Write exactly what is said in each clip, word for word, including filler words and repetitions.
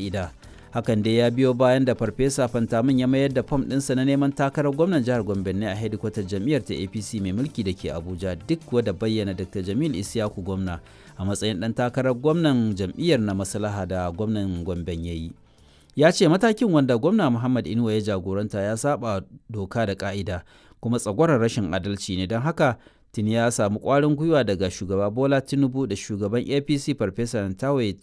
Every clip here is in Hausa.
ƙa'ida. Hakan dai ya biyo bayan da Farfesa Fantamin ya mayar da fam ɗinsa na neman takarar gwamnan jihar Gombe ne a hedikwatar jam'iyyar ta A P C mai mulki da ke Abuja, duk wadda bayyana Dakta Jamil Isyaku gwamna a matsayin ɗan takarar gwamnan jam'iyyar na maslaha da gwamnan Gomben ya yi. Ya ce matakin wanda gwamna Muhammad Inuwa ya jagoranta ya saba doka da ƙa'ida kuma tsagwaron rashin adalci ne, don haka tuni ya samu ƙwarin gwiwa daga shugaba Bola Tinubu da shugaban A P C Farfesa Taye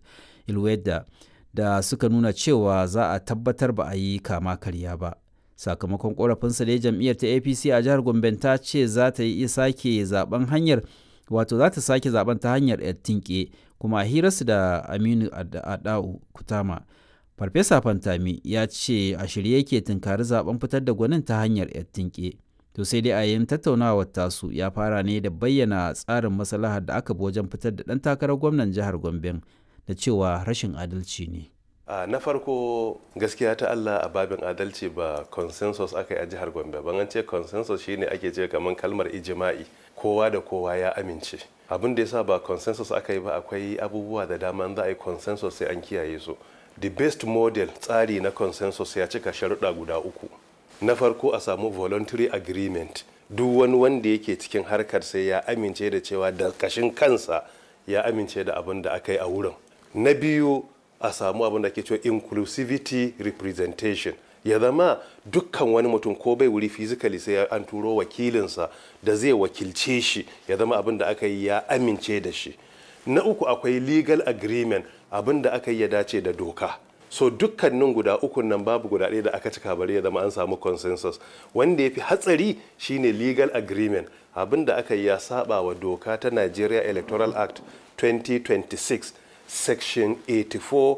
Ilweda da suka nuna cewa za a tabbatar ba a yi kama karya ba. Sakamakon ƙorafinsa da jam'iyyar ta A P C a jihar Gombe ta ce za ta yi sake zaben hanyar wato za ta sake zaben ta hanyar tinke, kuma a hirarsu da Aminu Adau Kutama, Farfesa Fantami ya ce a shirye yake tunkari zaben fitar da gwanin ta hanyar tinke. To sai dai a yin tattaunawar tasu ya fara ne da bayyana tsarin maslahar da aka bi wajen fitar da ɗan takarar gwamnan jihar Gombe da cewa rashin adalci ne. Uh, na farko gaskiya ta Allah a babin adalci ba consensus aka yi a jihar Gombe. Ban an ce consensus shine ake ce kamar kalmar ijima'i, kowa da kowa ya amince. Abin da yasa ba consensus aka yi ba, akwai abubuwa da dama za a yi consensus sai an kiyaye su. The best model tsari na consensus ya cika sharuɗa guda uku. Na farko a samu voluntary agreement, duk wani wanda yake cikin harkar sai ya amince da cewa da kashin kansa ya amince da abin da aka yi a wurin. Na biyu a samu abin da ke cewa inclusivity representation, ya zama dukkan wani mutum ko bai wuri physically sai an turo wakilinsa da zai wakilce shi, ya zama abin da aka yi ya amince da shi. Na uku akwai legal agreement, abin da aka yi ya dace da doka. So dukkanin guda ukun nan babu guda ɗaya da aka cika bari ya zama an samu consensus. Wanda ya fi hatsari shine legal agreement, abin da aka yi ya saba wa doka ta Nigeria Electoral Act twenty twenty-six section eighty-four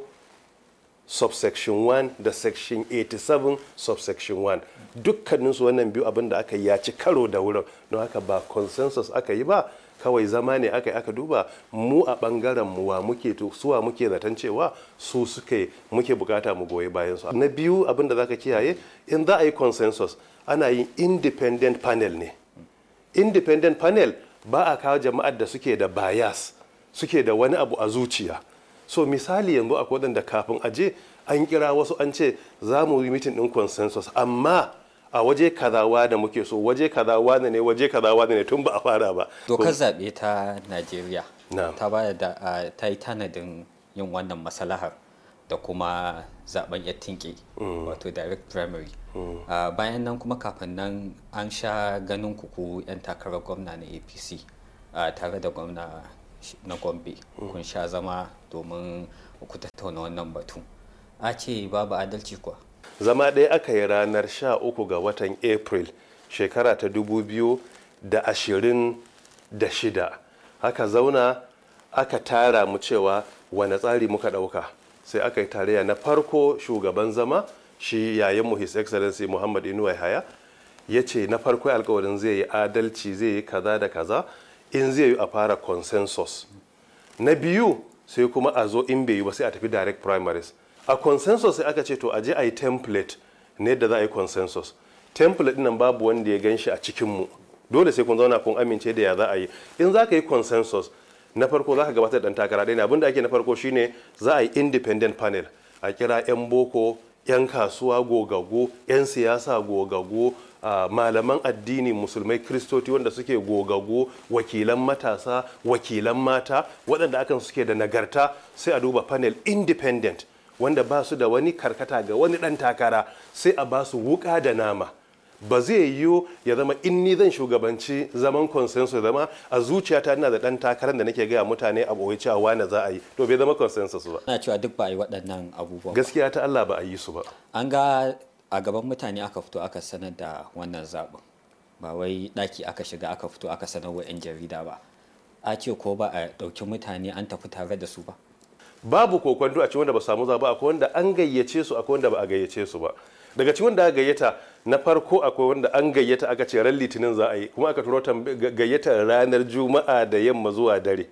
subsection one da section eighty-seven subsection one. Dukkaninsu wannan biyu abin da aka yi ya ci karo da wurin, don haka ba consensus aka yi ba, kawai zama ne aka yi aka duba mu a bangaren mu wa muke to suwa muke zaton cewa su suke muke bukata mu goyi bayan su. Na biyu abin da zaka kiyaye, in za a yi consensus ana yin independent panel ne. Independent panel ba a kawo jama'ar da suke da bias, suke da wani abu a zuciya. So misali yanzu akwai wadanda kafin aje an kira wasu an ce za mu yi meeting din consensus, amma a waje kazawa da muke so, waje kazawa ne waje kazawa ne tun ba a fara ba. Dokar zaɓe ta Najeriya ta ba da ta yi tanadin yin wannan masalahar da kuma zaben ya tinke wato direct primary. Bayan nan kuma kafin nan an sha ganin kuku 'yan takarar gwamna na A P C tare da gwamna na Gombe, kun sha zama domin ku tattauna wannan batu. A ce babu adalci kuwa? Zama ɗaya aka yi ranar sha uku ga watan April shekara ta dubu biyu da ashirin da shida. Aka zauna aka tara mu cewa wane tsari muka ɗauka. Sai aka yi tarayya na farko, shugaban zama shi yayinmu His Excellency Muhammad Inuwa Yahaya ya ce na farko alkawarin zai yi adalci, zai yi kaza da kaza, in zai yi a fara consensus. Na biyu sai kuma a zo in bai yi ba sai a tafi direct primaries. A consensus sai aka ce to aje a yi template ne da za a yi consensus. Template nan babu wanda ya gan shi a cikinmu, dole sai kun zauna kun amince da ya za a yi. In za ka yi consensus, na farko za ka gabatar da ɗan takara ɗaya ne. Abinda ake na farko shine za a yi independent panel, a kira 'yan boko, 'yan kasuwa gogaggo, 'yan siyasa gogaggo, uh, malaman addini musulmai kristoti wanda suke gogaggo, wakilan matasa, wakilan mata waɗanda akan suke da nagarta, sai a duba panel independent wanda ba su da wani karkata ga wani ɗan takara, sai a ba su wuka da nama. Ba zai yiwu ya zama in ni zan shugabanci zaman consensus zama a zuciyata ina da ɗan takarar da nake gaya mutane a ɓoye cewa wane za a yi, to bai zama consensus ba. Ana cewa duk ba a yi waɗannan abubuwan. Gaskiya ta Allah ba a yi su ba. An ga a gaban mutane aka fito aka sanar da wannan zaɓin, ba wai ɗaki aka shiga aka fito aka sanar wa 'yan jarida ba. A ce ko ba a ɗauki mutane an tafi tare da su ba. Babu kokwanto a cikin wanda ba samu zaɓa, akwai wanda an gayyace su, akwai wanda ba a gayyace su ba. Daga cikin wanda aka gayyata, na farko akwai wanda an gayyata aka ce ran litinin za a yi, kuma aka turo gayyatar ranar juma'a da yamma zuwa dare.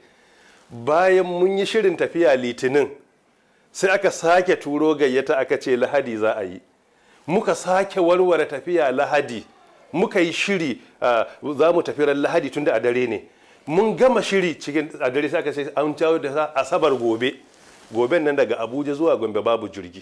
Bayan mun yi shirin tafiya litinin sai aka sake turo gayyata aka ce lahadi za a yi. Muka sake warware tafiya lahadi, muka yi shiri za mu tafi ran lahadi tunda a dare ne. Mun gama shiri cikin a dare sai aka ce an jawo da asabar gobe. goben nan daga Abuja zuwa Gombe babu jirgi.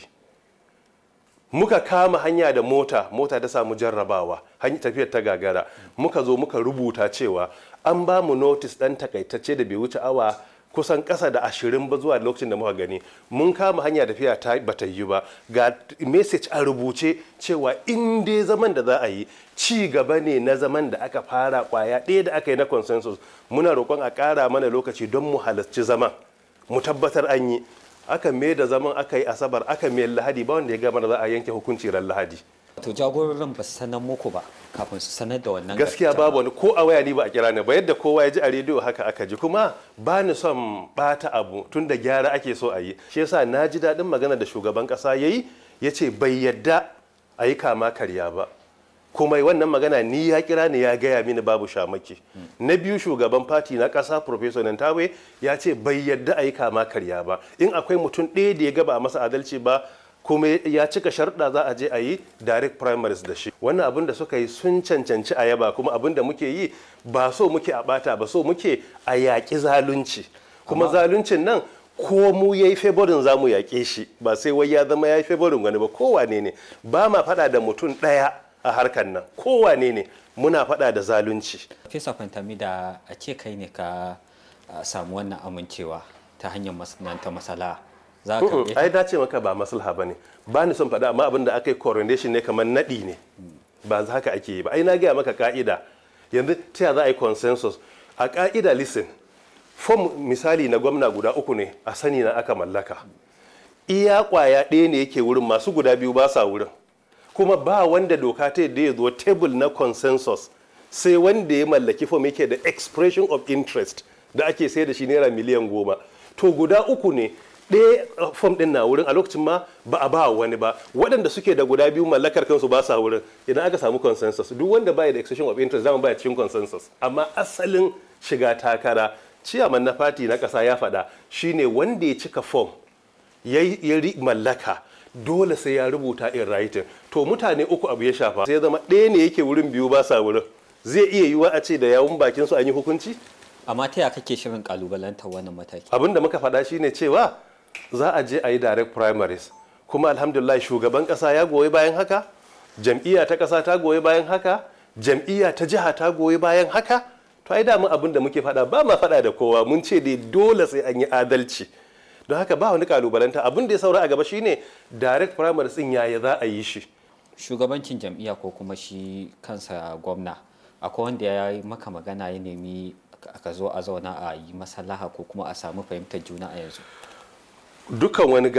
Muka kama hanya da mota, mota ta samu jarrabawa, hanyar tafiyar ta gagara. Muka zo muka rubuta cewa an ba mu notice ɗan takaitacce da bai wuce awa kusan ƙasa da ashirin ba zuwa lokacin da muka gani. Mun kama hanya tafiya ta bata yi ba, ga message a rubuce cewa in dai zaman da za a yi ci gaba ne na zaman da aka fara kwaya ɗaya da aka yi na consensus, muna roƙon a ƙara mana lokaci don mu halarci zaman mu tabbatar an yi. Aka mai da zaman aka yi asabar, aka mai lahadi, ba wanda ya gama da za a yanke hukunci ran lahadi. To jagororin ba su sanar muku ba kafin su sanar da wannan gaskiya babu wani ko a waya ni ba a kira ni ba, yadda kowa ya ji a rediyo haka aka ji. Kuma ba ni son bata abu tun da gyara ake so a yi, shi yasa na ji daɗin magana da shugaban ƙasa ya yi, ya ce bai yadda a yi kama karya ba. Kuma wannan magana ni ya kira ni ya gaya mini babu shamaki. Na biyu, shugaban fati na ƙasa Professor Nantawe ya ce bai yadda a yi kama karya ba. In akwai mutum ɗaya da ya gaba a masa adalci ba kuma ya cika sharɗa za a je a yi direct primaries da shi. Wannan abin da suka yi sun cancanci a yaba, kuma abin da muke yi ba so muke a bata ba, so muke a yaƙi zalunci. Kuma zaluncin nan ko mu yayi favorin za mu yaƙe shi, ba sai wai ya zama yayi favorin wani ba. Kowane ne, ba ma faɗa da mutum ɗaya a harkar nan, kowane ne muna faɗa da zalunci. Fesa Fantami, da a ce kai ne ka samu wannan amincewa ta hanyar masananta masala, za ka mm ai dace maka ba maslaha bane, ba ni son faɗa, amma abin da aka yi coronation ne kamar naɗi ne, ba za haka ake yi ba. Ai na gaya maka ka'ida, yanzu ta za a yi consensus a ka'ida. Listen, form misali na gwamna guda uku ne a sani na aka mallaka, iya kwaya ɗaya ne yake wurin, masu guda biyu ba sa wurin. Kuma ba wanda doka ta yadda ya zo table na consensus sai wanda ya mallaki form yake da expression of interest da ake sai da shi naira miliyan goma. To guda uku ne, ɗaya form ɗin na wurin a lokacin ma ba a ba wani ba, waɗanda suke da guda biyu mallakar kansu ba sa wurin. Idan aka samu consensus, duk wanda baya da expression of interest zama baya cikin consensus. Amma asalin shiga takara, ciyaman na fati na ƙasa ya faɗa, shine wanda ya cika form ya mallaka dole sai ya rubuta in writing. To mutane uku abu ya shafa, sai ya zama ɗaya ne yake wurin, biyu ba sa wurin. Zai iya yiwa a ce da yawun bakin su an yi hukunci. Amma ta ya kake shirin kalubalantar wannan mataki? Abin da muka faɗa shine cewa za a je a yi direct primaries, kuma alhamdulillah shugaban ƙasa ya goyi bayan haka, jam'iyya ta ƙasa ta goyi bayan haka, jam'iyya ta jiha ta goyi bayan haka. To ai damu abin da muke faɗa, ba ma faɗa da kowa, mun ce dai dole sai an yi adalci. Don haka ba wani kalubalanta. Abin da ya saura a gaba shine direct primaries din yaya za a yi shi. Shugabancin jam'iyya ko kuma shi kansa gwamna, akwai wanda ya yi maka magana ya nemi ka zo a zauna a yi maslaha ko kuma a samu fahimtar juna a yanzu? Dukkan wani